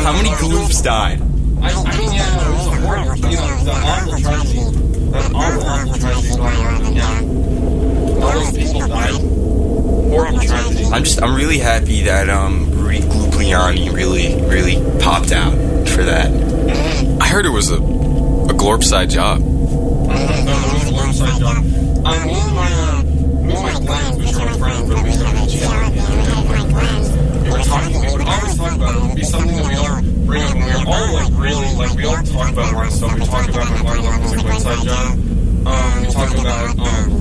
How many Gloops died? I mean, yeah, it was a horrible, the awful tragedy. That awful tragedy going on, yeah. All those people died. Horrible tragedy. I'm really happy that Rudy Glupliani really popped out for that. I heard it was a glorp-side job. No, it was a glorp-side job. Me and my Glens, which are my friends, but we started we would always talk about it. It would be something that we all bring up, and we were all we all talk about a lot of stuff. We talk about my Glen was a Glenside job. We talk about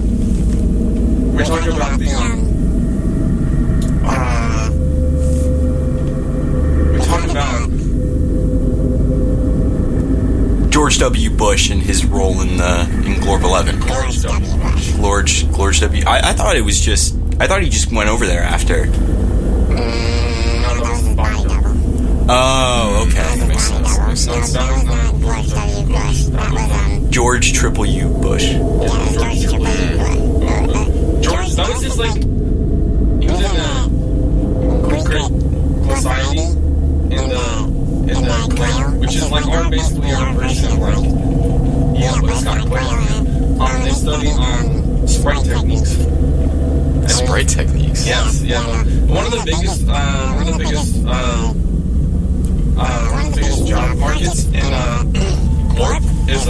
George W. Bush and his role in Glorp 11. George W. I thought he just went over there after. Oh, okay. That makes sense. George Triple U Bush. George, that was just like, he was in Great Society in the Glare, which is like basically our version of like, but it's got a Glare. They study sprite techniques. Sprite techniques? Yes, yeah. One of the biggest job markets in Glorp is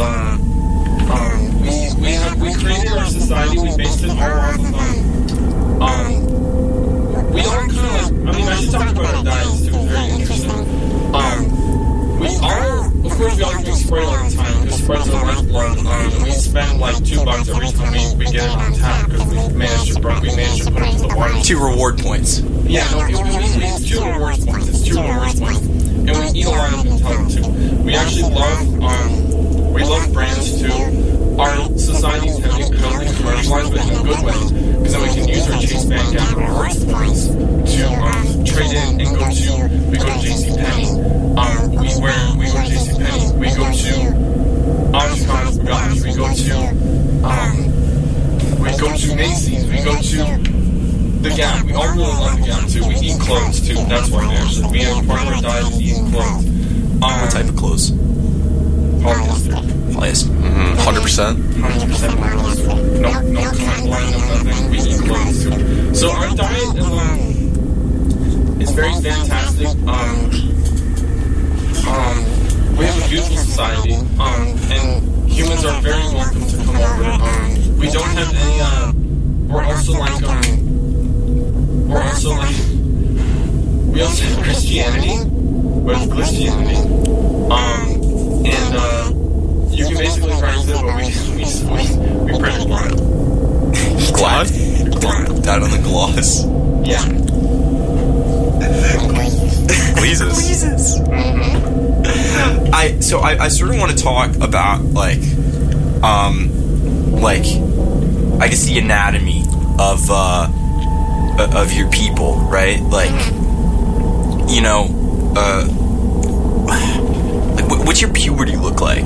we created our society. We based it all off of we all kind of I should talk about our diets too. It's very interesting. We all, of course, we all drink Sprite all the time because Sprite's our lifeblood. We spend like $2 every time we get it on tap because we managed to put it into the water. 2 reward points. Yeah, no, it's 2 reward points. It's 2 reward points. And we eat a lot of them too. We actually love brands too. Our society is heavily commercialized, but in a good way, because then we can use our Chase Bank app or our points to trade in and go to JCPenney. We go to JCPenney. We go to Oshkosh Gosh. We go to Macy's. We go to the Gap. We all really love the Gap too. We eat clothes too. That's why we have part of our diet is eating clothes. What type of clothes? Polyester. 100%? 100% polyester. No cotton line, no nothing. We eat clothes too. So our diet is very fantastic. We have a beautiful society, and humans are very welcome to come over. We don't have any, we also have Christianity, but it's Christianity. And you can basically practice it, but we practice glad. Glad? Down on the gloss. Yeah. Jesus. I sort of want to talk about I guess the anatomy of your people, right? What's your puberty look like?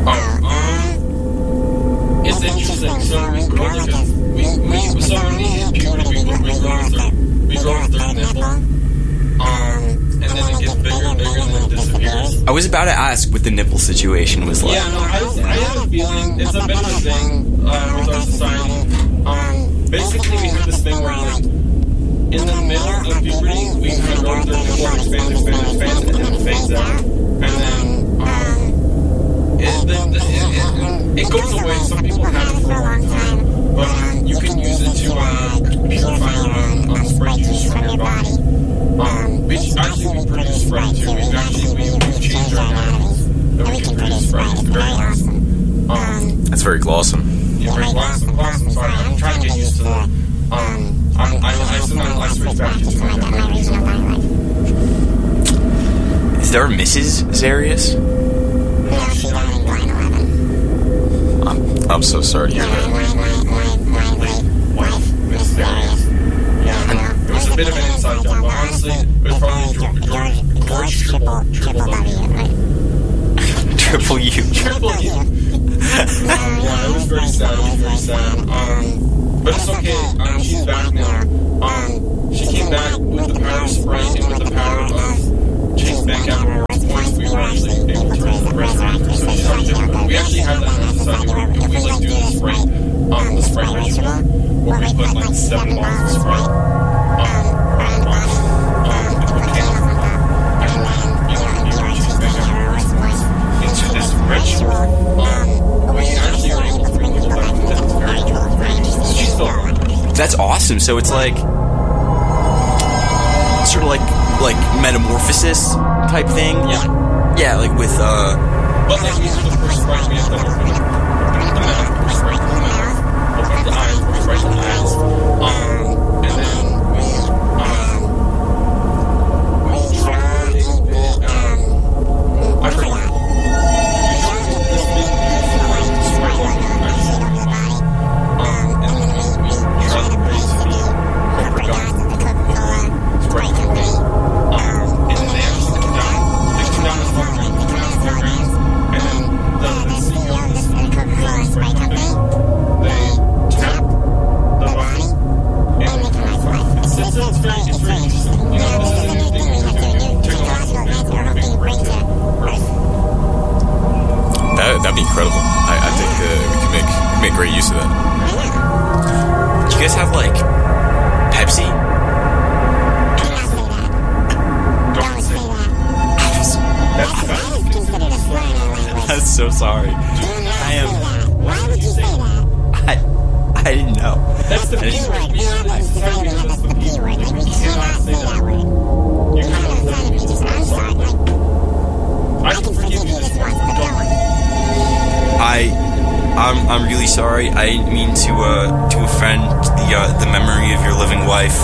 It's interesting. So when we hit puberty, we grow a third nipple. And then it gets bigger and bigger and then it disappears. I was about to ask what the nipple situation was like. Yeah, no, I have a feeling it's a bit of a thing with our society. Basically, we have this thing where, in the middle of puberty, we kind of go through the nipple, expand, and then it fades out. And then it goes away. Some people have it for a long time, but you can use it to purify your sprite juice from your body. Which actually we produce Sprite too. We've changed our anatomies that we can produce Sprite. It's very awesome. That's very awesome. Yeah, very awesome. Sorry, I'm trying to get used to the. I switch back to my dialect. Is there a Mrs. Zarius? Yeah, she's on line 11. I'm so sorry to hear that. My wife, Miss Zarius. Yeah, it was a bit of an inside job, but honestly, it was probably George Triple W, right? Triple U. Triple U. Yeah, it was very sad. But it's okay. She's back now. She came back with the power of Sprite and with the power of Chase Bank App. Sprite, the Sprite ritual, where we put like 7 bottles of Sprite, around wash, and put candles on top, and then, you know, we were choosing our voice into this ritual, where you actually are able to bring people back to death. It's very cool, very interesting. She's still around. That's awesome. So it's like sort of like metamorphosis type thing. Yeah, like with But like we have the first Sprite, we have to open the mouth, pour Sprite in the mouth, open up the eyes, pour Sprite in the eyes, and then we draw a bit, I forgot. We draw this big beautiful like Sprite logo on the shape of his body, and then we try to praise the corporate gods of the Coca-Cola Sprite company, and then they actually come down the floor, and then the CEO of this Coca-Cola Sprite company, they tap the body, and they come back to life. It's very interesting. You know, this is a new thing. We have to new technological advances are hoping to bring to Earth. That'd be incredible. I think we could make great use of that. Do you guys have like Pepsi? Do not say that. Don't say that. That is considered a slur in our language. I'm so sorry. I am. Why would you say that? I didn't know. That's the P word. We have in society, we have that's the P word. Like, we cannot say that word. You're kind of offending me just now. I'm sorry. Like, I can forgive you this once, but don't worry. I'm really sorry. I didn't mean to offend the memory of your living wife,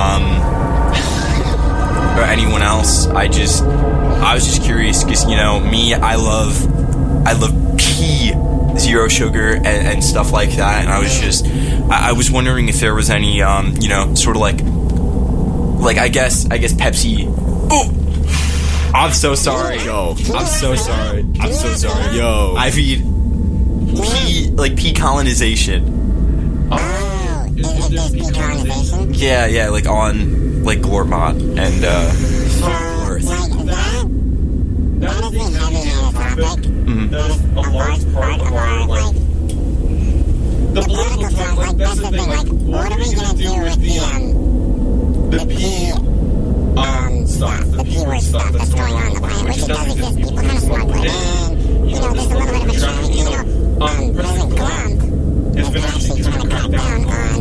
or anyone else. I was just curious because, you know, me, I love pea, zero sugar and stuff like that, and I was wondering if there was any you know, sort of like I guess Pepsi. Oh, I'm so sorry. Yo, I'm so sorry. I'm so sorry. Yo, I mean, pea colonization. Oh, is this P colonization? Yeah, like on like Glorbot and Earth. Like that is a heavy topic. That is a large part of our, like, the political talk. Like, that's the thing. Like, what are we gonna do with the P stuff, the P word stuff that's going on in the planet, which it does exist. People kind of smuggle it in. You know, there's a little bit of a trend. You know, President Trump has been actually trying to crack down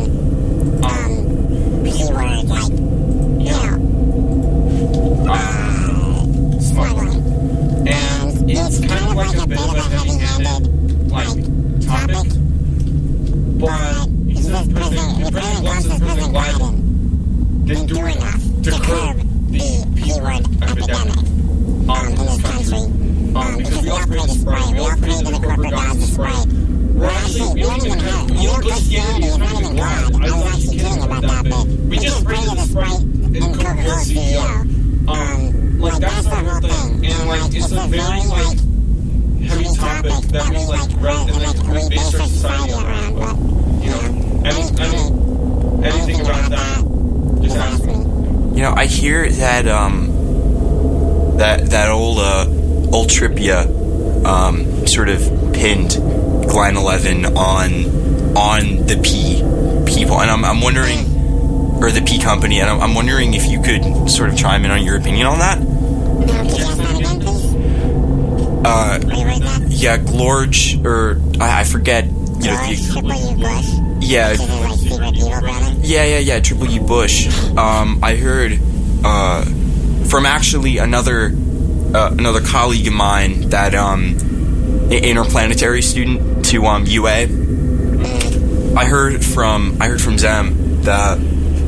on P word, like, you know, smuggling. And it's kind of like a bit of a heavy-handed, like, topic. But he says President Trump says President Biden didn't do enough to curb the P-word epidemic in this country. Because we all created Sprite, we all created the corporate gods of Sprite. We don't even have, you know, Christianity is not even God. I was actually kidding about that bit. We just created the Sprite and Coca-Cola CEO. Like, that's the whole thing. And, like, it's a very, like, heavy topic that we, like, read and, like, we base our society around. But, you know, anything about that, just ask me. You know, I hear that that old Tripia sort of pinned Glen 11 on the P people, and I'm wondering, or the P company, and I'm wondering if you could sort of chime in on your opinion on that. Yeah, Glorge, or I forget. You know, Triple U Bush. Yeah. Like secret evil brother. Yeah. Triple U Bush. I heard from actually another colleague of mine that interplanetary student to UA. I heard from Zem that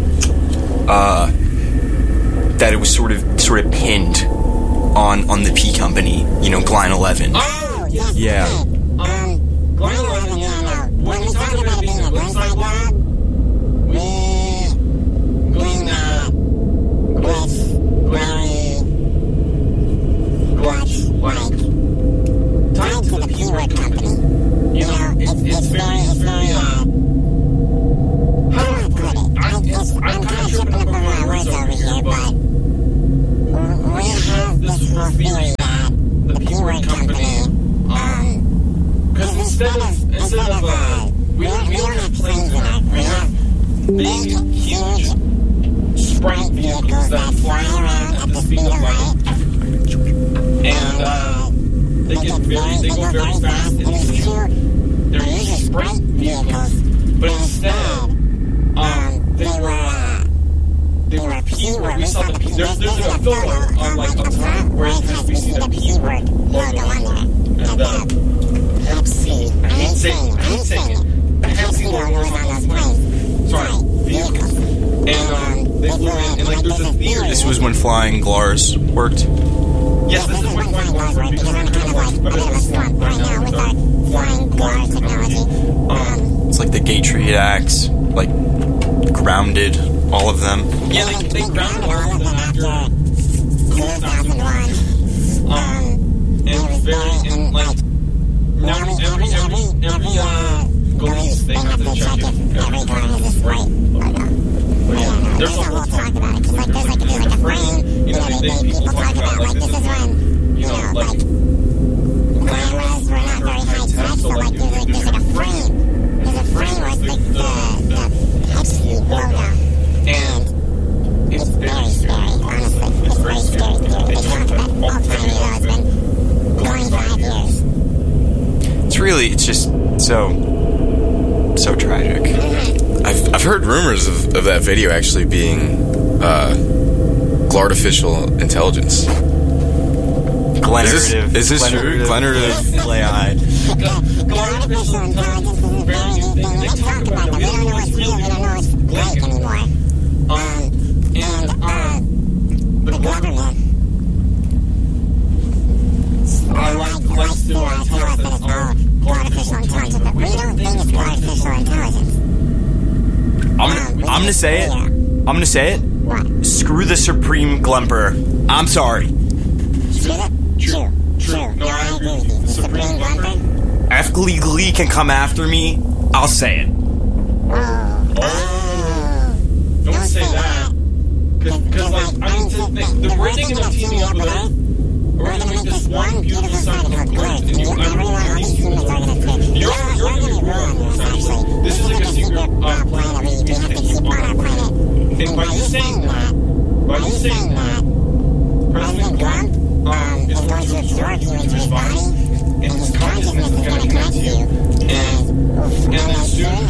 that it was sort of pinned on the P company. You know, Glen 11. Oh, yes. Yeah. Glen 11, yeah, no. When we talk about being a Glenside lab, we glean glitch, glary, glutch, like, tied to the P-word company. You know, it's very, how do I put it? I'm kind of tripping up over my words over here, but we have this whole theory that the P-word company, because instead of we don't have planes in it. We have big, huge Sprite vehicles that fly around at the speed of light. And they go very fast. And they're usually Sprite vehicles, but instead, they were a P-word. We saw the P. There's a photo on like up top where we see the P-word logo on there. And let's see. I ain't saying it. I haven't seen logos on those planes. Sorry, vehicles. And they flew in, and like there's a theory. This was when flying GLARs worked. Yes, this is when flying GLARs worked, because I'm kind of like a bit of a slump right now with our flying GLAR technology. It's like the Gatry acts, like grounded all of them. Yeah, they grounded all of them after 2001. And like now every police, they have to check if every car has a Sprite logo. There's a whole talk about it, because there's like a frame, people talk about like this is when, like cameras were not very high tech, so like there's like a frame. There's a frame where it's like the Pepsi logo. And it's very scary, honestly. It's very scary. They talk about all the time, it's been 25 years. It's just so tragic. I've heard rumors of that video actually being Glartificial intelligence. Glenerative. Is this true? Glenerative AI. Glartificial intelligence is a very new thing. They talk about it. We don't know what's real. We don't know what's fake anymore. The government likes to tell us that it's all artificial intelligence, but we don't think it's artificial intelligence. I'm gonna say it. I'm gonna say it. What? Screw the Supreme Glumper. I'm sorry. True. No, I agree with you. The Supreme Glumper? If Glee can come after me, I'll say it. Don't say that. Because like, I mean, we're thinking of teaming up with Earth. We're going to make this one beautiful sign called Earth. And you're going to be wrong, essentially. This is like a secret planet we have to keep on our planet. And by you saying that, President Trump is going to absorb you into his body, and his consciousness is going to connect to you. And then soon,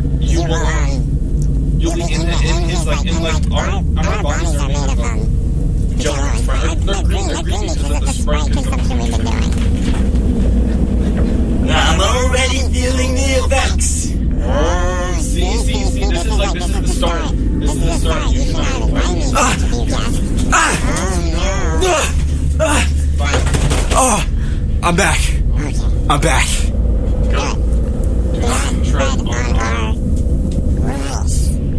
you'll be in his, like, our bodies are made of, jello and Sprite. They're green because of the Sprite consumption we've been doing. I'm already feeling the effects. See, this is the start. This is the start. You can have a brand new I'm back. I'm back. Good. Do not tread on our rules.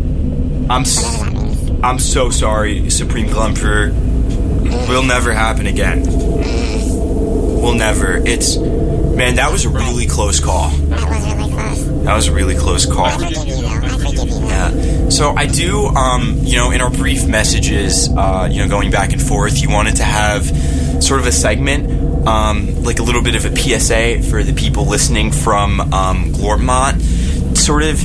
I'm so sorry, Supreme Glumper. Will never happen again. Will never. Man, that was a really close call. That was a really close call. I forgive you, though. I forgive you. Yeah. So I do, in our brief messages, going back and forth, you wanted to have sort of a segment, like a little bit of a PSA for the people listening from Glorpmont, sort of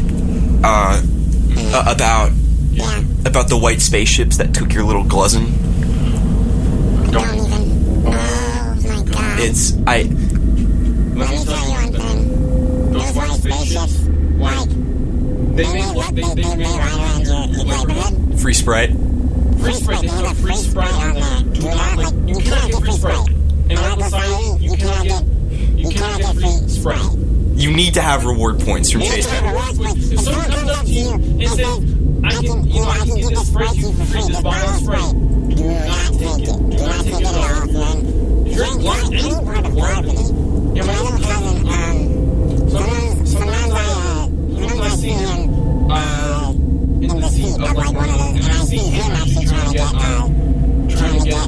about the white spaceships that took your little Gluzzin. Don't even. Oh, my God. It's Let me tell you one thing. Those white spaceships, like, they may right around your neighborhood. Free Sprite. Free Sprite. They have a free Sprite on there. Do not, like, you cannot get free Sprite. In our society, you cannot get free Sprite. You need to have reward points from You Chase have Bank. rewards points. If someone comes up to you and says, I can get this Sprite for free, this bottle of Sprite. Do not take it. Do not take it at all. If you're in Glorp, any part of Glorpin, your random cousin, sometimes I see him in the seat of like one of those, and I see him actually trying to get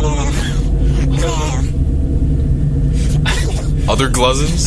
Other Gluzzins?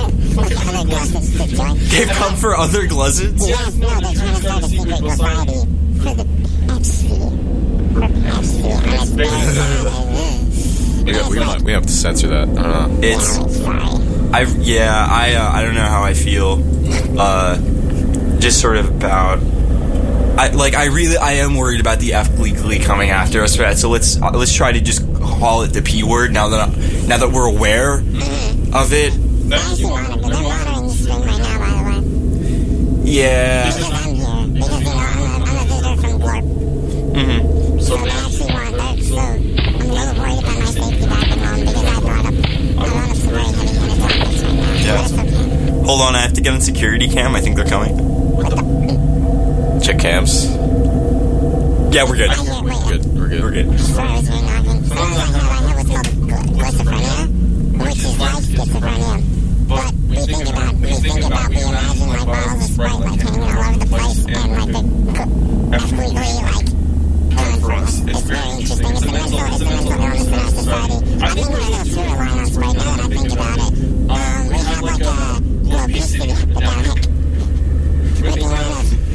They've come for other Gluzzins? Yes, no, they're trying to start a secret society for the Pepsi. And it's very sad. We have to censor that. I don't know. It's Sorry. I don't know how I feel. Just sort of about. I am worried about the F legally coming after us for that. So let's try to just call it the P word now that we're aware of it. That's You're monitoring the stream right now, by the way. Yeah. Because I'm here. Because, I'm a visitor from Glorp. so And I actually want that, so I'm a little worried about my safety back at home because I brought up a lot of some very heavy-handed topics right now. Yeah. But it's okay. Hold on, I have to get on security cam. I think they're coming. Check cams. Yeah, we're good. Wait. We're good. We're good. Sorry, was very knocking. So I have what's called glissophrenia, which is like schizophrenia. But we imagine like bottles of Sprite like hanging all over the place and like they completely like going for us. It's very interesting. It's a mental illness in our society. I think we're in a pure lineups right now that I think about it. We have like a obesity epidemic with the amount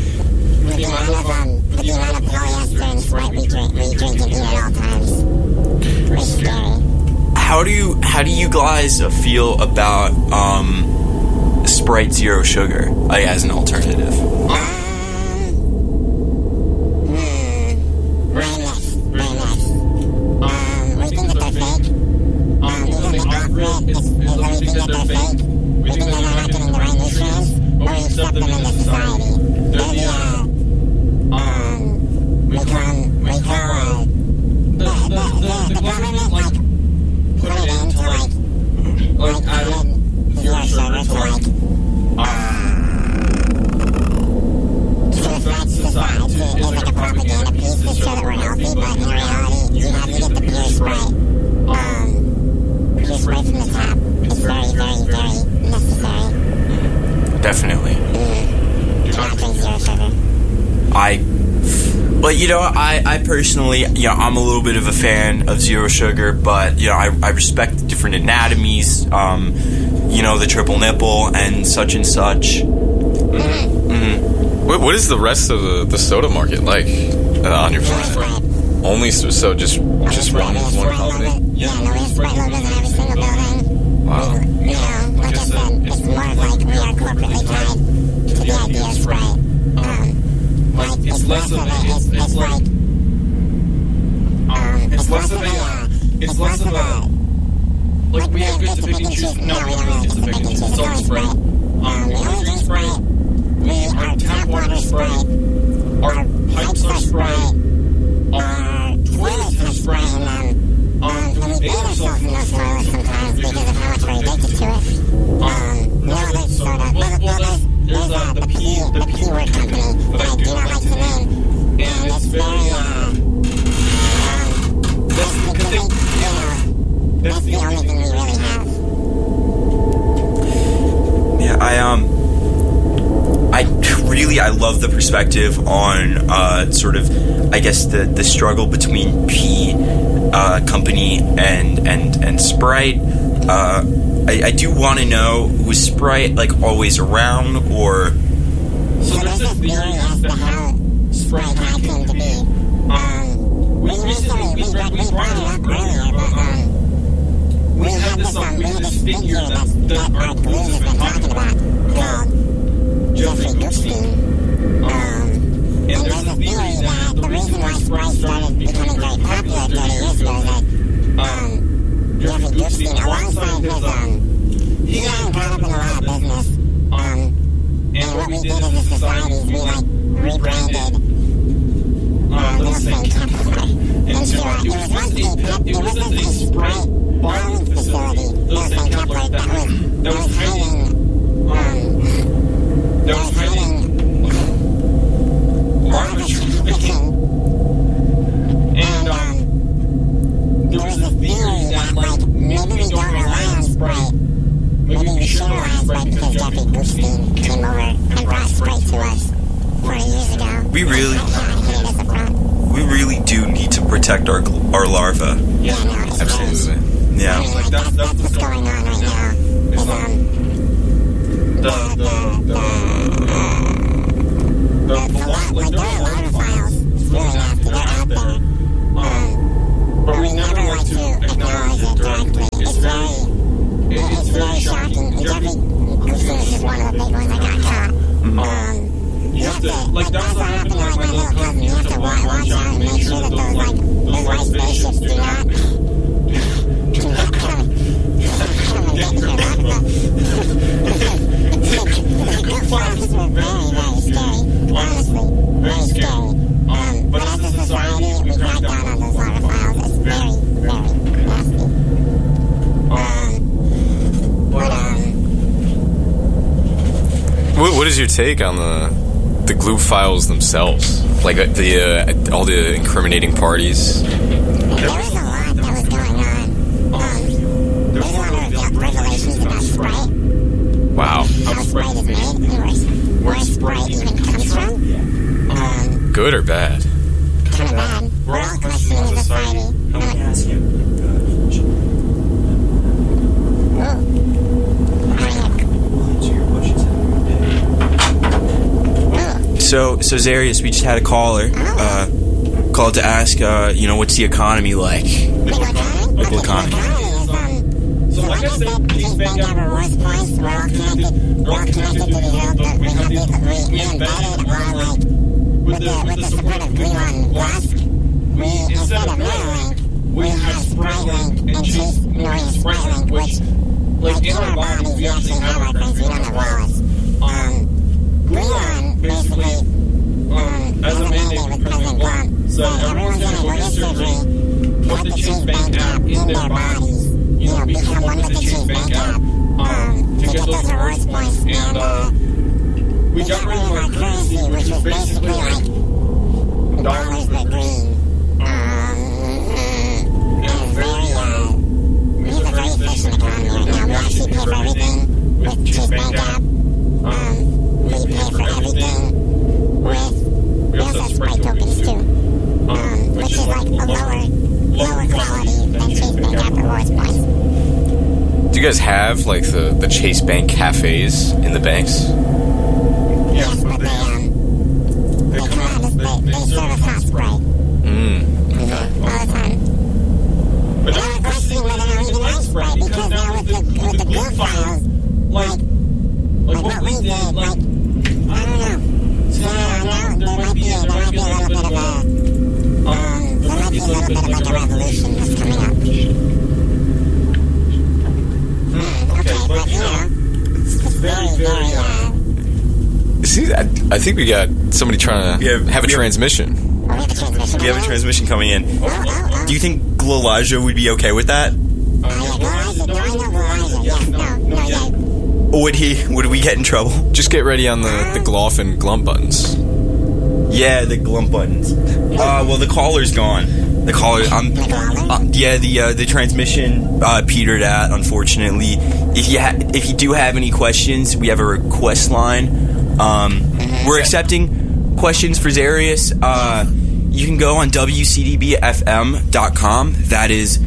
of polyester and Sprite we drink and eat at all times. Pretty scary. How do you guys feel about Sprite Zero Sugar as an alternative? Very nice. We think that they're fake. Because the opposite is that we think that they're fake. We think they're not getting the right nutrients, or we accept them into society. The government, like, put it into, like added zero sugar to affect society. It's like a propaganda piece to show that we're healthy, but in reality, you get the pure Sprite. Pure Sprite from the tap. It's very, very, very necessary. Definitely. Do not drink zero sugar. I personally, I'm a little bit of a fan of Zero Sugar, but, I respect the different anatomies, the triple nipple and such. What is the rest of the soda market like on your planet? Only so just one company? Yeah, no, we have Sprite logos in every single building. Wow. Like I said, it's more of like we are corporately tied to the idea of Sprite. It's less of a, like we have good to pick and choose. No, we don't really get to pick and choose. It's all Sprite. We only drink Sprite. Our tap water Sprite. Our pipes are Sprite. Our toilets have Sprite in them. And we bathe ourselves in those toilets sometimes because of how much we're addicted to it. There's soda. There's the P word company that I do not like to name. And it's very, that's the only thing we really have. Yeah, I love the perspective on sort of, I guess, the struggle between P company and Sprite. I do want to know, was Sprite always around, or? So there's a theory as to how Sprite came to be. We brought it up earlier, but we have this figure that our blues have been talking about called Jeffrey Goodstein. And there's a theory that the reason why Sprite started becoming very popular 30 years ago is that Jeffrey Goodstein, alongside his, he got caught up in a lot of business, and what we did as a society is we, rebranded Little St. Templar into, it wasn't a Sprite bottling facility, Little St. Templar, that was hiding large trafficking, and, there was a theory that, maybe we don't rely on Sprite. Maybe we should rely on Sprite because Jeffrey Goodstein came over and brought Sprite to us 40 years ago. We really do need to protect our larvae. Yeah, no, it's Absolutely. Yeah. That's what's going on right now. Is, there are a lot of files really nasty. They're out there. But we never like to acknowledge it directly. It's very shocking like that's what happened to like my little cousin. You have to watch out and make sure that those white spaceships do not come get your backpack. The files were very scary. Honestly, very scary. But as a society, we crack down on those autophiles. It's very, very nasty. What is your take on the Gloop files themselves? Like the all the incriminating parties? There was a lot that was going on. There was a lot of revelations about Sprite. Wow. How Sprite is made, and where Sprite even comes from. Good or bad? Kind of bad. We're all questioning the society. Let me ask you. So Zarius, we just had a caller called to ask, what's the economy like? Local economy. So like I said, these bank app rewards points, we're all connected to the world, but we embedded with the support of Elon Musk, instead of Neuralink, we have SpriteLink and Chase Norton SpriteLink, which, like in our bodies, we actually have our brains, we don't have wallets. Elon basically, as a mandate with President Trump, said everyone's in emergency surgery, put the Chase Bank app in their bodies, become one with the Chase Bank app, to get those rewards points, and we got rid of our currency, which was basically like dollars but green. We have a very efficient economy right now. We actually pay for everything with Chase Bank app. We pay for everything with, we also have Sprite tokens too, which is like a lower quality than Chase Bank app rewards points. Do you guys have like the Chase Bank cafes in the banks? Yes, but they serve us hot Sprite. All the time. But now we're questioning whether or not we even like Sprite, because now with the Gloop files, like what we did, I don't know. So now there might be a little bit of like a revolution that's coming up. Okay, but it's very, very, See, I think we got somebody trying to have a transmission. We have a transmission. We have a transmission coming in. Do you think Glolaja would be okay with that? Would we get in trouble? Just get ready on the Gloff and Glump buttons. Yeah, the Glump buttons. Well, the caller's gone. The caller, the transmission petered out, unfortunately. If you do have any questions, we have a request line. We're accepting questions for Zarius. You can go on WCDBFM.com. That is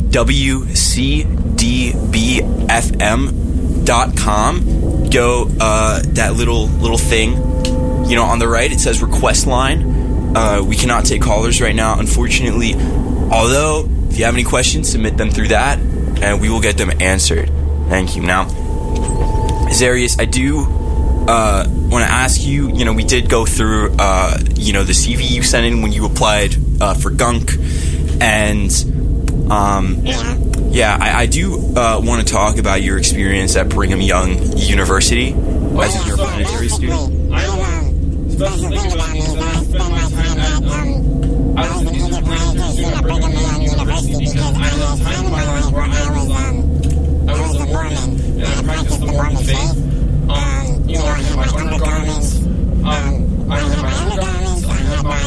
WCDBFM.com. Go that little thing, on the right. It says request line. We cannot take callers right now, unfortunately. Although, if you have any questions, submit them through that, and we will get them answered. Thank you. Now, Zarius, I do want to ask you. We did go through, the CV you sent in when you applied for Gunk, and I do want to talk about your experience at Brigham Young University as a preparatory student. Special thing about me is that I spend my time at, I was an interplanetary student at Brigham Young University because I had a time in my life where I was a Mormon, and I practiced the Mormon faith. I had my undergarments, I had my undergarments, I had my,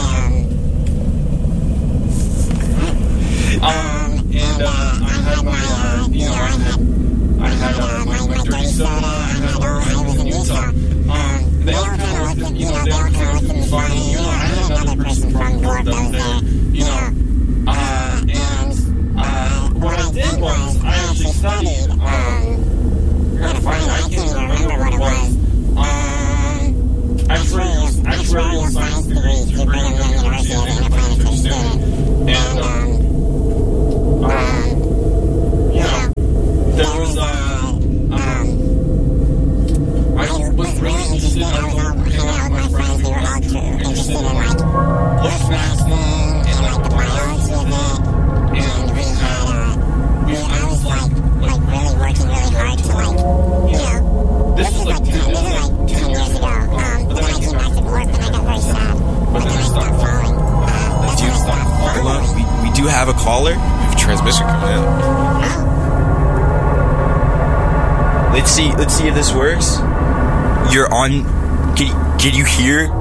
my dirty soda, I was in Utah. They all kind of looked at me funny, I had another person from Glorp that was there, and what I did was, I actually studied, kind of funny, I can't even remember what it was, actuarial science degree through Brigham Young University as an interplanetary student, and, there was, I was really interested, I was out hanging out with my friends, we were Let's see if this works. You're on. Can you hear?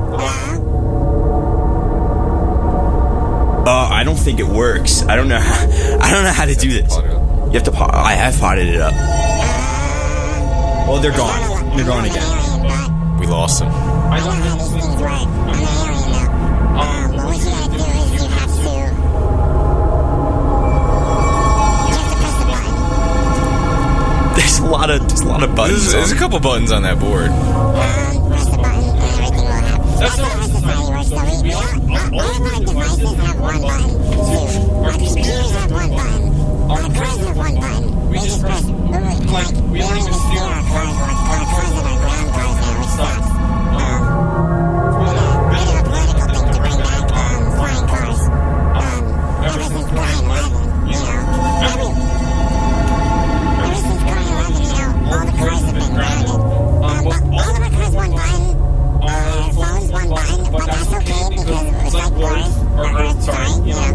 I don't think it works. I don't know how to do this. You have to I have potted it up. Well, they're gone. They're gone again. We lost him. I don't know if this is right. I'm an alien now. What you have to do is you have to press the button. There's a lot of buttons. There's a couple buttons on that board. Press the button and everything will happen. That's how our society works. So all of our devices have one button. Our computers have one button. Our cars have one button. We just press. We don't even steal our cars. Our cars are our ground cars now, which sucks. I did a political thing to bring back flying cars. Ever since 9/11, ever since 9/11, all the cars have been grounded. All of our cars one button. Our phones one button, but that's okay because it's like Earth, sorry,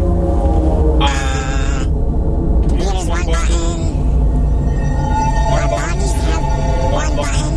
computers one button. Our bodies have one button.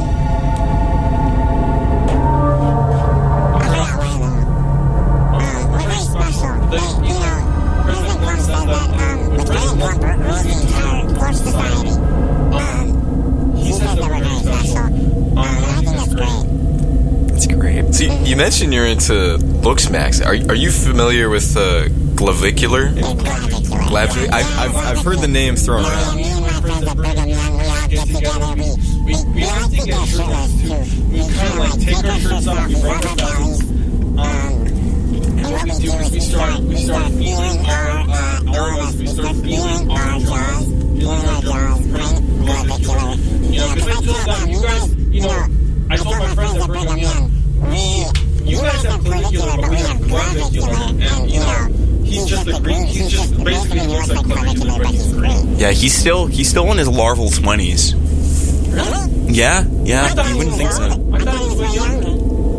I forgot why though. We're very special. President Trump said that with President Trump rules the entire Glorp society. He says that we're very special. And I think that's great. That's great. See, you mentioned you're into looks, Max. Are you familiar with Glavicular? Glavicular. I've heard the name thrown around. Me and my friends at Brigham Young, we all get together. We like to get shirtless too. We kind of like take our shirts off, we rub our bellies. And what we do is we start feeling our organs. We start feeling our jaws, playing Glavicular. Because I told them, you guys, I told my friends at Brigham Young, you guys have Clavicular, but we have Glavicular, and he's just basically looks like Clavicular, but he's green. Yeah, he's still in his larval 20s. Really? Yeah, you wouldn't think so. I thought he was way younger.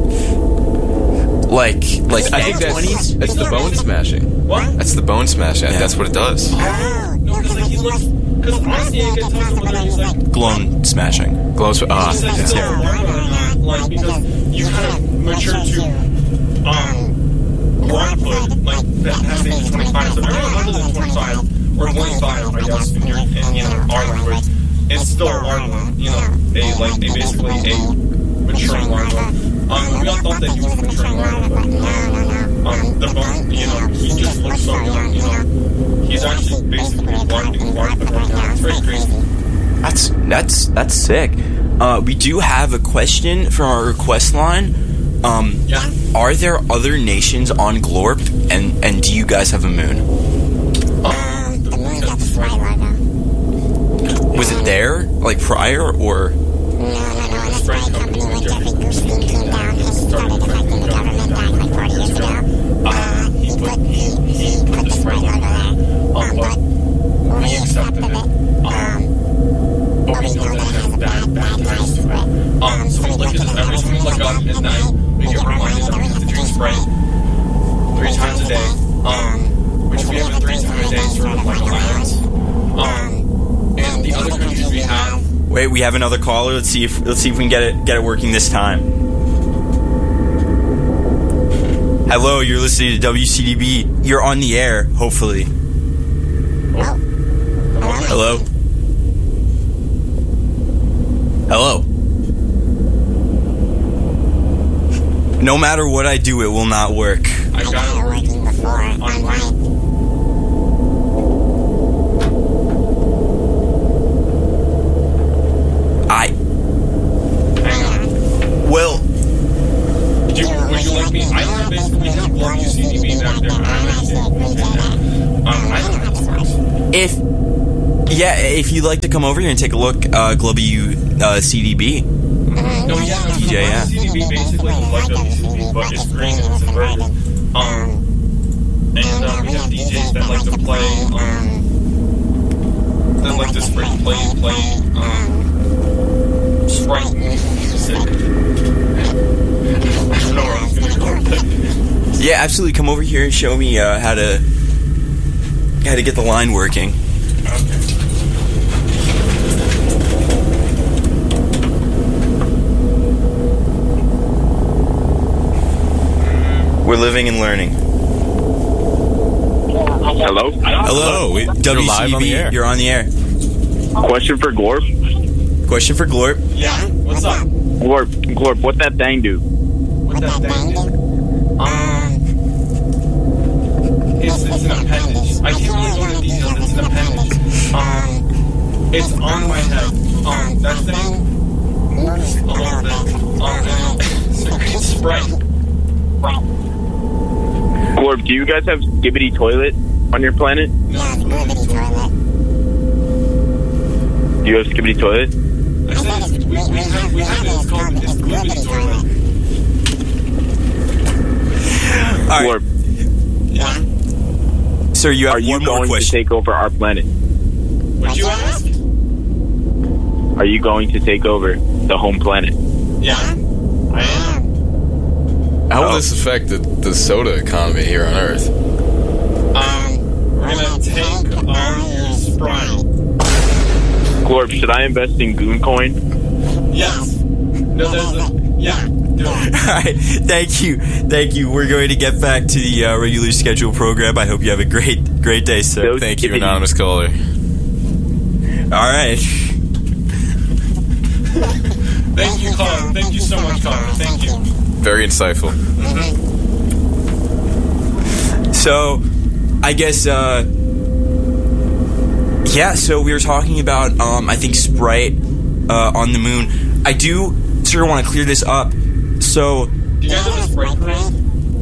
Like I think that's the bone smashing. What? That's the bone smashing. Yeah. That's what it does. Oh, no, because he looks. Because honestly, I can tell someone that he's like. Glone smashing. Glows. He's like still a learner in that, because you kind of mature to Glorphood, like that has age 25. So everyone under than 25 or 25, I guess, in our language, it's still a larva. They basically a maturing larva. We all thought that he was a maturing larva, but no. The bone, he just looks so young. He's actually basically Glorphood right now. It's very crazy. That's sick. We do have a question from our request line. Yeah. Are there other nations on Glorp, and do you guys have a moon? The moon's got the fly logo. Was it there, like prior, or? No. The spray company when Jeffrey Goosteen came down and started affecting the government back like 40 years ago. He put the spray logo there. But we accepted it. But we know that it has a bad ties to it. So we look at every time we look up at night, we get reminded that we have to drink spray 3 times a day. Which we have 3 times a day sort of like allowance. And the other countries we have. Wait, we have another caller. Let's see if we can get it working this time. Hello, you're listening to WCDB. You're on the air, hopefully. Hello. Hello. No matter what I do, it will not work. I've got it working before online. Well, would you like me? I don't basically have WCDB back there. I don't know how this works. if you'd like to come over here and take a look, WCDB. No, DJ, yeah. WCDB basically is like WCDB, but it's green and it's inverted. And we have DJs that like to play, that like to play Sprite music. I don't know where I'm gonna go with it. Yeah, absolutely. Come over here and show me how to get the line working. Okay. living and learning. Hello? Hello. You're live on the air. You're on the air. Question for Glorp? Question for Glorp. Yeah, what's up? Glorp, what that thing do? What's that thing? It's an appendage. I can't really go into details. It's an appendage. It's on my head. That thing moves a little bit. It's Sprite. Glorp, do you guys have Skibidi Toilet on your planet? Yeah, Skibidi Toilet. Do you have Skibidi Toilet? I said we have it. It's called Skibidi Toilet. All right. Glorp, Yeah. Sir, you have are you one more going to question. take over our planet? What'd you ask? Are you going to take over the home planet? Yeah, I am. How will this affect the soda economy here on Earth? We're gonna take on your Sprite. Glorp, should I invest in Gooncoin? Yes. No, there's a... Yeah, do it. All right. Thank you. We're going to get back to the regular scheduled program. I hope you have a great day, sir. Those Thank you, Skibidi- anonymous caller. All right. Thank you, Connor. Thank you so much, Connor. Thank you. Very insightful. So, I guess, yeah, so we were talking about, I think, Sprite on the moon. I do sort of want to clear this up. So, Do you guys have a Sprite parade?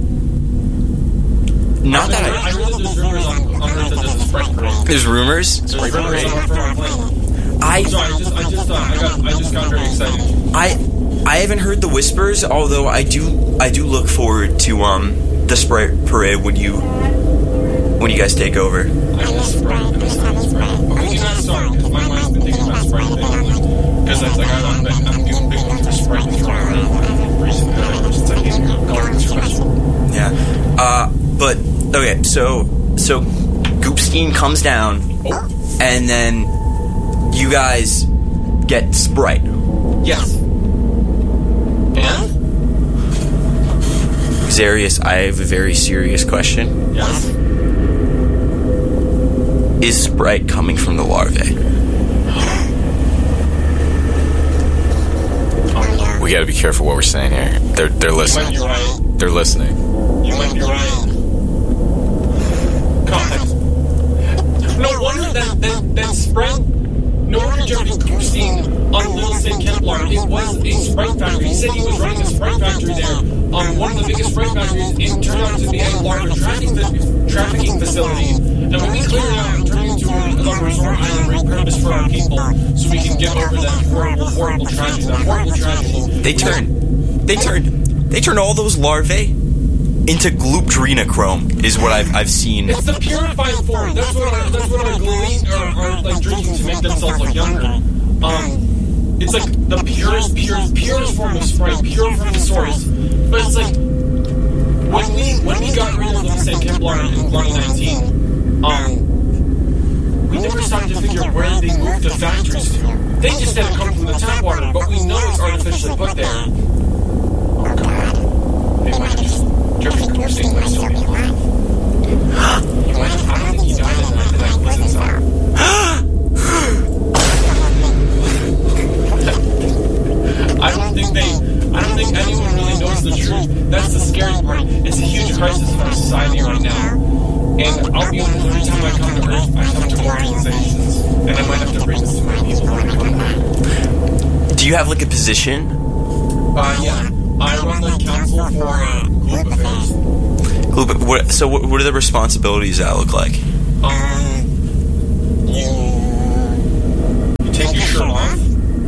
not that I heard that there's rumors on Earth that there's a Sprite parade. there's rumors. There's rumors on our planet. I Sorry, I just got very excited. I haven't heard the whispers, although I do look forward to the Sprite parade when you guys take over. I miss Sprite. I miss having Sprite. Okay, you're not sorry, because my mind's been thinking about Sprite thing. Because it's like I'm doing big one for Sprite for recently. I'm just like going too much. Yeah. But okay, so Goopstein comes down, and then you guys get Sprite. Yes. And? Xarius, I have a very serious question. Yes. Is Sprite coming from the larvae? We got to be careful what we're saying here. They're You might listening. be right. They're listening. You might be right. God. No wonder that Sprite. No wonder Jeremy Goopstein on Little St. Kemplar. It was a Sprite factory. He said he was running a Sprite factory there. One of the biggest Sprite factories. It turned out to be a large trafficking facility. And when we cleared it out and turned it into a resort island repurposed for our people, so we can get over that horrible tragedy. That horrible tragedy. They turned all those larvae into gloopdrenochrome, is what I've seen. It's the purified form. That's what our gluing are like drinking to make themselves look younger. It's like the purest form of Sprite, pure from the source. But it's like when we got rid of the St. Kemplar in 2019, we never started to figure out where they moved the factories to. They just said it come from the tap water, but we know it's artificially put there. Oh God, they might have just driven Goopstein might still be alive. I don't think he died in that prison cell. I don't think anyone really knows the truth. That's the scary part. It's a huge crisis in our society right now. And I'll be honest, every time I come to Earth, I come to organizations. And I might have to bring this to my people when I come back. Do you have like a position? Yeah. I run the council for Gloop Affairs. What are the responsibilities that look like? You take your shirt off.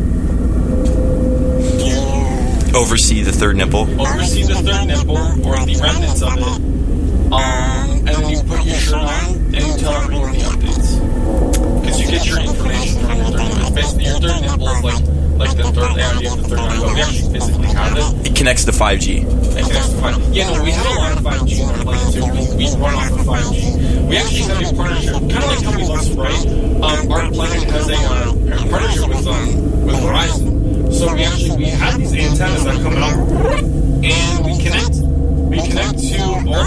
Oversee the third nipple. Oversee the third nipple, or the remnants of it. And then you put your shirt on, and you tell everyone the updates. Because you get your information from your third nipple. Basically, your third nipple is like the third idea of the third eye, but we actually physically have it. It connects to 5G. It connects to 5G. Yeah, no, we have a lot of 5G in our plane, too. We run off of 5G. We actually have a partnership, kind of like how we love Sprite. Our planet has a partnership with Verizon. So we have these antennas that come out, and we connect to all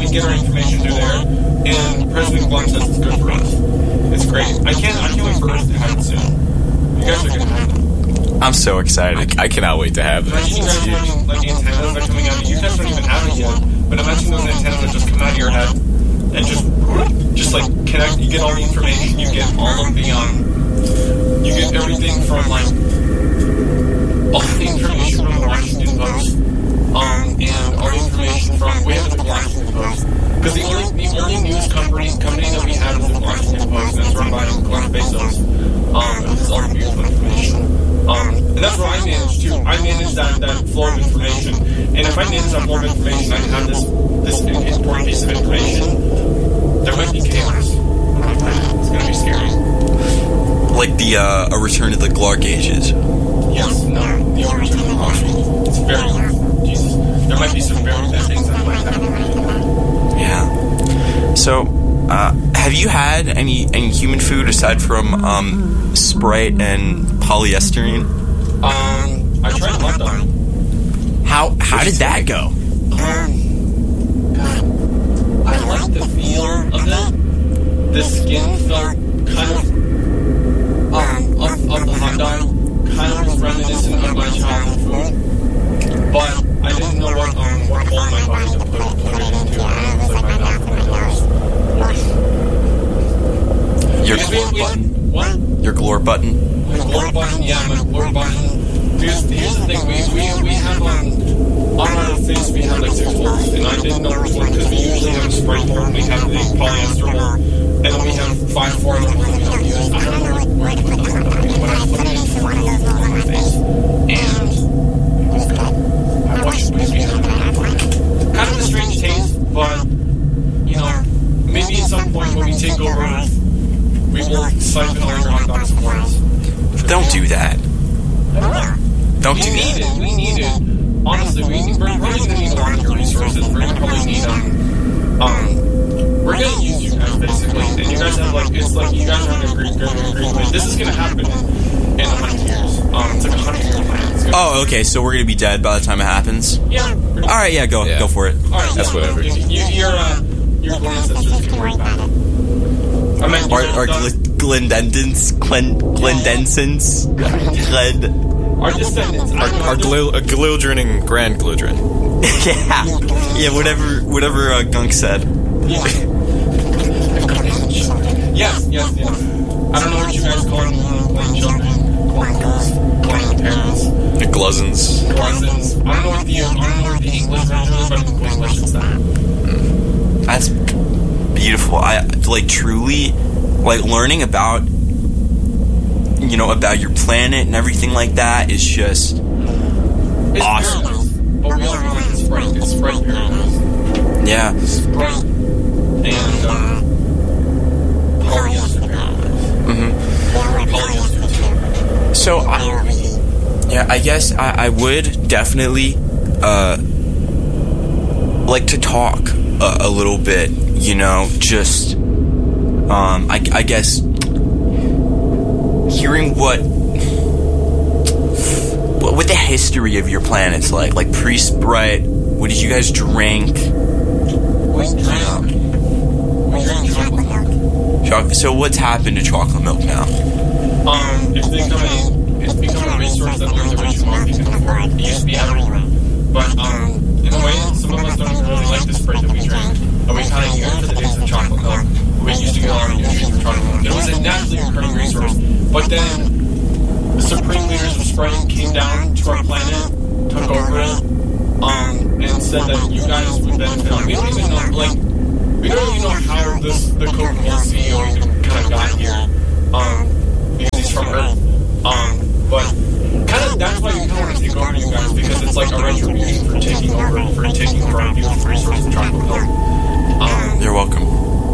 get our information through there, and President Blum says it's good for us. It's great. I can't wait for Earth to have it soon. You guys are going to have it. I'm so excited. I cannot wait to have Imagine you guys having, like, antennas that are coming out. You guys don't even have it yet, but imagine those antennas that just come out of your head and just like connect. You get all the information. You get all of the you get everything from like all the information from the Washington Post, and all the information from we have the Washington Post because the only news company that we have is the Washington Post, and it's run by Jeff Bezos. It's all the beautiful information. And that's what I manage too. I manage that flow of information. And if I manage that flow of information, I can have this important piece of information. There might be chaos. It's going to be scary. Like a return to the Clark ages. Yes, no, the return to the Clark ages. It's very Jesus. There might be some very bad things that might happen. Yeah. So, have you had any human food aside from Sprite and polyestyrene? I tried hot dog. How did that go? I like the feel of it. The skin felt kind of the hot dog, kind of reminiscent of my childhood food. But I didn't know what hole in my body to put it into. Like my mouth and my nose. Your glore button. What? Your glore button. My glore button, yeah, my glore button. Here's the thing, we have on our things we have like 6 holes, and I didn't know which one because we usually have a Sprite hole, we have the polyester hole, and then we have 5 4 holes we don't use. I don't know where to put them, but I put it into one of those holes on my face, and I watched it because we have kind of a strange taste, but maybe at some point when we take over Earth, we will siphon all your hot dogs for us. Don't do that. Don't do that. We need it. Honestly, we're probably going to need a lot of your resources. We're going to probably need we're going to use you guys basically, and you guys have it's like you guys are going to agree. This is going to happen in 100 years. It's like 100-year plan. Oh, okay. So we're going to be dead by the time it happens. Yeah. All right. Yeah. Go for it. All right. That's whatever. Your ancestors can worry about it. Our Glendensons. Our descendants. Our glildren and grand glildren. Yeah, whatever Gunk said. Yes. I don't know what you guys call them, children, parents. The Gluzzens. I don't know what the English version is, but I'm English instead. That's beautiful. I truly learning about about your planet and everything like that is just it's awesome. Paradise, but we all realize it's Sprite. It's Sprite paradise. Yeah. Sprite and polyester paradise. Polyester too. So I guess I would definitely like to talk a little bit. Just I guess hearing what the history of your planet's like pre-Sprite. What did you guys drink? We drank chocolate milk. So what's happened to chocolate milk now? It's become a resource that only the rich and wealthy can afford. It used to be everywhere, but in a way, some of us don't really like the Sprite that we drank, and we kind of yearn for the days of chocolate milk. We used to get all our nutrients from chocolate milk. It was a naturally occurring resource, but then the supreme leaders of Sprite came down to our planet, took over it, and said that you guys would benefit. We don't even know, we don't even know how the Coca-Cola CEO even kind of got here, because he's from Earth. But kind of that's why we kind of want to take over you guys, because it's like a retribution for taking over our beautiful resource of chocolate milk. You're welcome.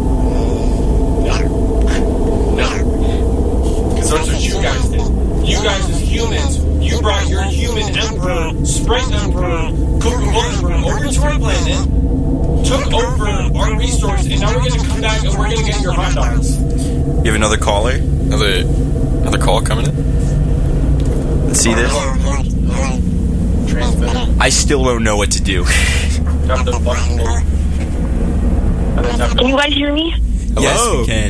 Because that's what you guys did. You guys as humans, you brought your human emperor, Sprite emperor, Coca-Cola emperor over to our planet, took over our resource, and now we're going to come back and we're going to get your hot dogs. You have another caller? Another call coming in? Let's see this. Transmitter. I still don't know what to do. Got the button there. Can you guys hear me? Yes, we can.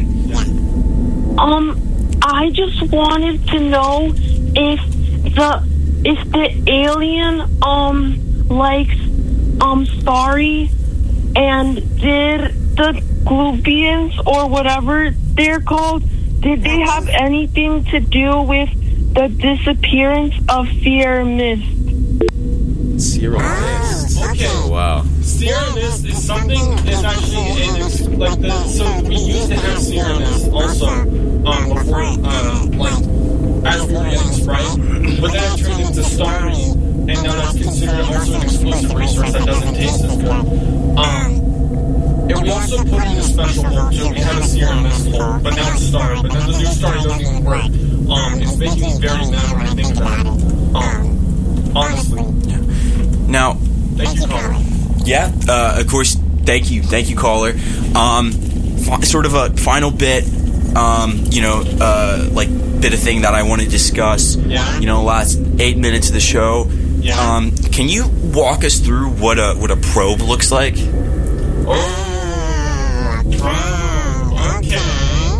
I just wanted to know if the alien likes Starry, and did the Glubians or whatever they're called, did they have anything to do with the disappearance of Sierra Mist? Sierra Mist. Okay. Oh, wow. Sierra Mist is something. It's actually so we used to have Sierra Mist also before as we were getting Sprite, but then it turned into Starry, and now that's considered also an exclusive resource that doesn't taste as good. And we also put in a special hole too. We had a Sierra Mist hole, but now it's Starry. But then the new Starry doesn't even work. It's making me very mad when I think about it. Honestly. Now, Thank you, caller. yeah, of course, thank you, caller. Sort of a final bit, bit of thing that I want to discuss. Yeah. Last 8 minutes of the show. Yeah. Can you walk us through what a probe looks like? Okay.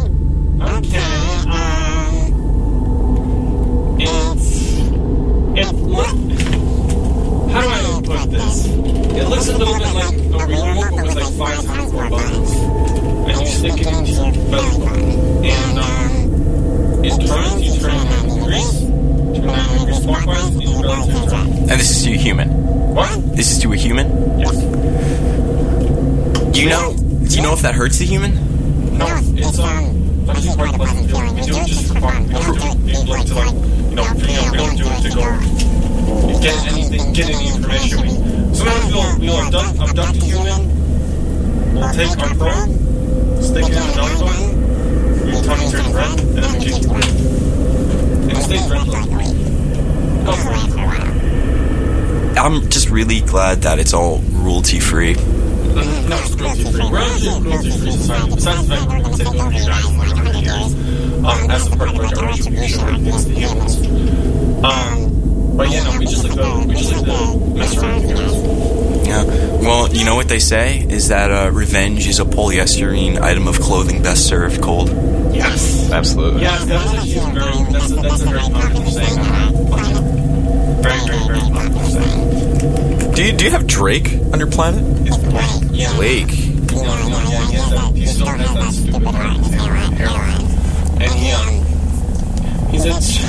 How do I put this? It looks a little bit like a remote, but with like 5 times more buttons. And you stick it into your belly button. And it turns, you turn 90 degrees. Turn 90 degrees clockwise, and your belly turns around. And this is to a human. What? This is to a human? Yes. Do you know if that hurts the human? No, it's actually quite pleasant feeling. We do it just for fun. We don't do it like to we don't do it to go get any information. Sometimes we'll abduct a human, we'll take our probe, stick it in the belly button, your tummy turns red, and then we kick you away. And it stays red like go for it. I'm just really glad that it's all cruelty-free. No, it's cruelty-free. We're actually a cruelty-free society. Besides the fact that we're going to take over you guys in like 100 years, as a part of like our retribution against the humans. But we just like to mess around with you guys. Yeah. Well, you know what they say is that revenge is a polyester item of clothing best served cold. Yes. Absolutely. Yes, that's a very popular saying. Very, very, very popular saying. Do you have Drake on your planet? It's Blake. Yeah. Blake. He still has that stupid hairline. And he's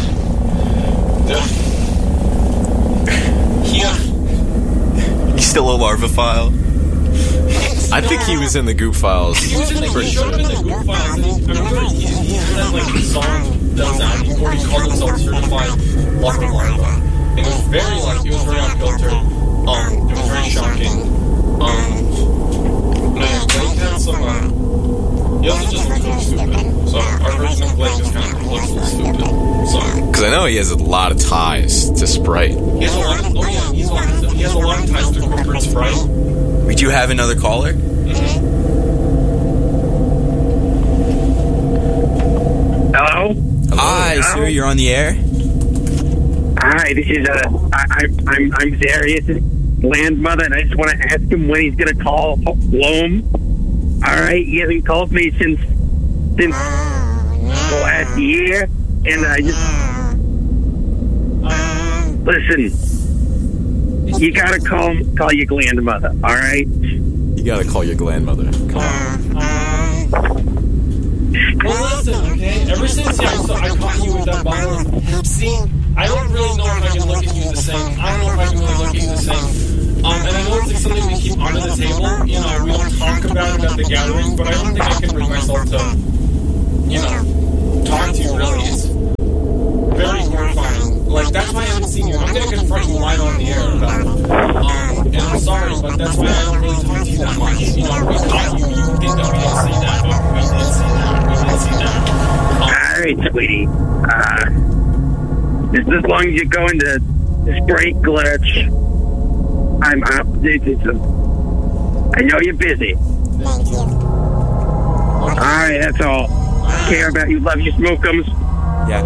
He's still a larvaphile. I think he was in the Goop Files. He was in the Goop Files. And I remember he had like a song that was out where he called himself Certified Larva. And it was very unfiltered. It was very shocking. Blake had some. He also just looks really stupid. So our version of Blake is kind of looks stupid. So Because I know he has a lot of ties to Sprite. he has a lot of ties to corporate Sprite. We do have another caller. Hello? Hi, sir. You're on the air. Hi, this is I'm Darius' landmother, and I just want to ask him when he's gonna call home. All right, he hasn't called me since the last year, and I just listen. You gotta call your grandmother. All right. You gotta call your grandmother. Come on. Well, listen, okay? Ever since I caught you with that bottle of hemp seed, I don't really know if I can look at you the same. I don't know if I can really look at you the same. And I know it's like something we keep under the table. We don't talk about it at the gatherings, but I don't think I can bring myself to, talk to you really. It's very horrifying. Like, that's why I haven't seen you. I'm going to confront you live on the air about it. And I'm sorry, but that's why I don't really talk to you that much. We caught you, you think that we didn't see that, but we did see that. All right, sweetie. Just as long as you go into the Sprite glitch, I'm up. I know you're busy. Thank you. All right, that's all. Care about you. Love you, Smokeums. Yeah.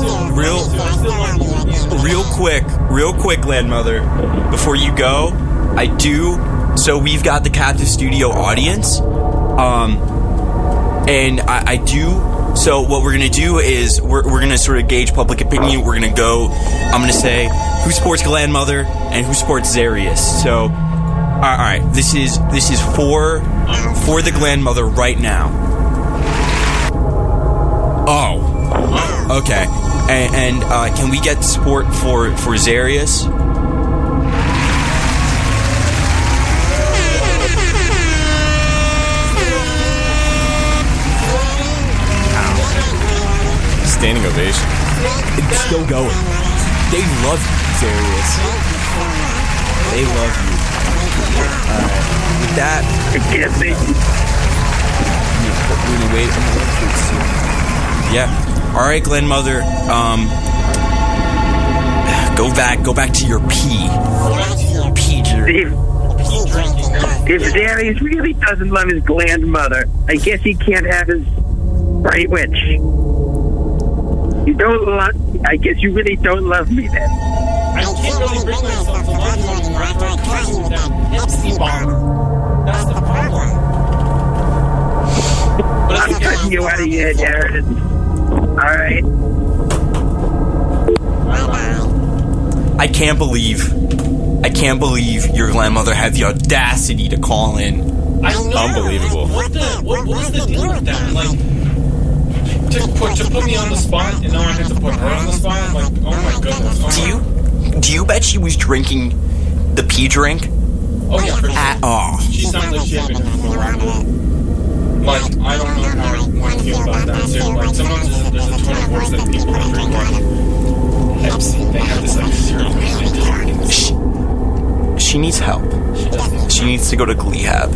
Real quick, landmother. Before you go, so we've got the captive studio audience. And I do. So what we're going to do is we're going to sort of gauge public opinion. We're going to go, I'm going to say who supports Grandmother and who supports Zarius. So, all right, this is for the Grandmother right now. Oh, okay. And can we get support for Zarius? Standing ovation. It's still going. They love you, Zarius. They love you. With that, I can't think. we're gonna wait. Yeah. All right, Grandmother. Go back to your pee. If Darius really doesn't love his grandmother, I guess he can't have his right witch. You don't love. I guess you really don't love me then. I can't really bring myself to love you anymore after I caught you with that Pepsi bottle. That's the problem. But I'm cutting you out of here, Darius. All right. I can't believe your grandmother had the audacity to call in. I know. Unbelievable. What was the deal with that? Like, to put me on the spot, and now I have to put her on the spot. I'm like, oh my goodness. Do you bet she was drinking the pee drink? Oh yeah, for sure. Oh. She sounds like she had been before. Like, I don't know how I want to feel about that too. Like, sometimes there's a ton of words that people drink like Pepsi. They have this like syrup. She needs help. She needs to go to Gleehab.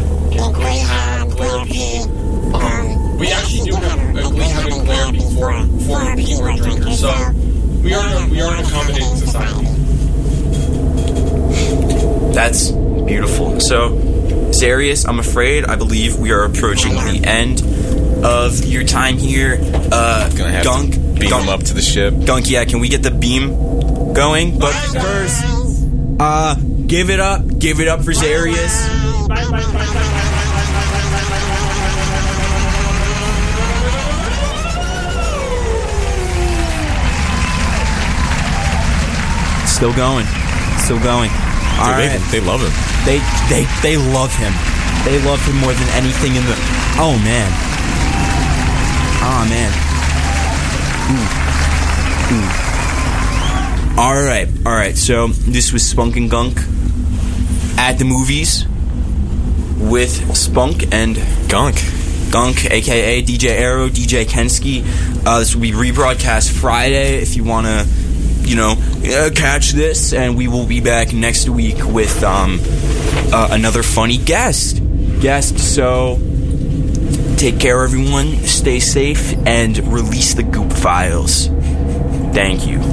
We actually do have we have a Glare for people who are drinkers, so we are an accommodating society. That's beautiful. So, Zarius, I'm afraid I believe we are approaching the end of your time here. Gonna have Gunk, to beam him up to the ship. Gunk, yeah, can we get the beam going? But first, give it up for Zarius. Still going. All right. They love him. They love him. They love him more than anything in the. Oh man. All right. So this was Spunk and Gunk at the movies with Spunk and Gunk, aka DJ Arrow, DJ Kensky. This will be rebroadcast Friday if you want to, catch this, and we will be back next week with another funny guest. So take care, everyone. Stay safe and release the goop files. Thank you.